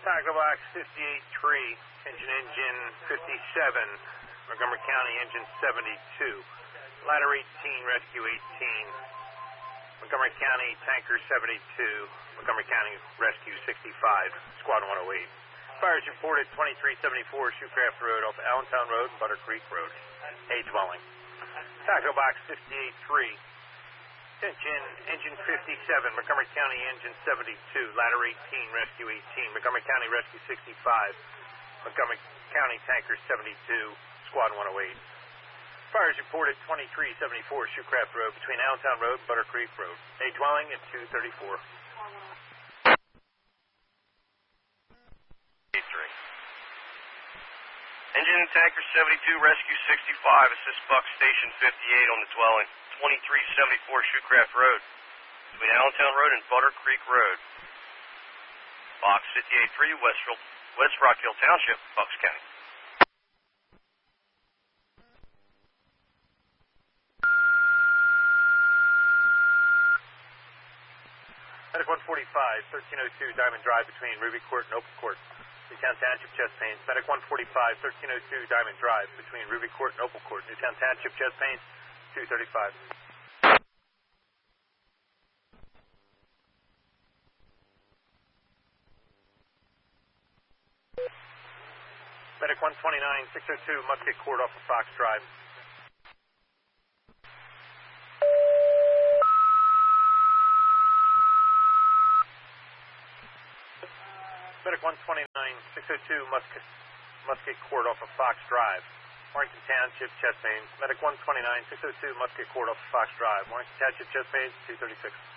Tackle box 58-3, engine 57, Montgomery County, engine 72. Ladder 18, rescue 18. Montgomery County, tanker 72. Montgomery County, rescue 65, squad 108. Fires reported 2374 Shoecraft Road off Allentown Road and Butter Creek Road. A dwelling. Tackle box 58-3. Engine 57, Montgomery County, engine 72, ladder 18, rescue 18, Montgomery County, rescue 65, Montgomery County, tanker 72, squad 108. Fires reported 2374 Shoecraft Road between Allentown Road and Butter Creek Road. A dwelling at 234. Engine tanker 72, rescue 65, assist Buck Station 58 on the dwelling. 2374 Shoecraft Road, between Allentown Road and Butter Creek Road. Box 58-3, West Rock Hill Township, Bucks County. Medic 145, 1302 Diamond Drive between Ruby Court and Open Court. Newtown Township, chest pains. Medic 145, 1302 Diamond Drive between Ruby Court and Opal Court. Newtown Township, chest pains. 235. Medic 129, 602 Musket Court off of Fox Drive. Medic 129, 602 Musket Court off of Fox Drive. Warrington Township, chest pains. Medic 129, 602 Musket Court off of Fox Drive. Warrington Township, chest pains, 236.